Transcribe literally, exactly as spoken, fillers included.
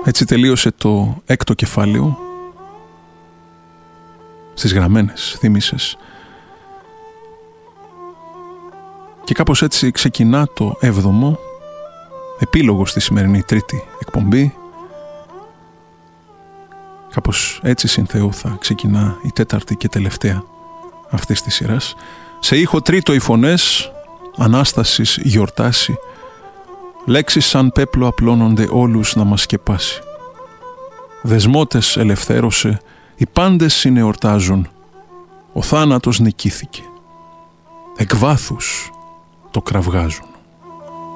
Έτσι τελείωσε το έκτο κεφάλαιο. Στις γραμμένες θύμισες. Και κάπως έτσι ξεκινά το έβδομο επίλογο στη σημερινή τρίτη εκπομπή. Κάπως έτσι συν Θεού θα ξεκινά η τέταρτη και τελευταία αυτής της σειράς. Σε ήχο τρίτο οι φωνές Ανάστασης γιορτάσει. Λέξεις σαν πέπλο απλώνονται όλους να μας σκεπάσει. Δεσμότες ελευθέρωσε, οι πάντες συνεορτάζουν. Ο θάνατος νικήθηκε. Εκ βάθους το κραυγάζουν.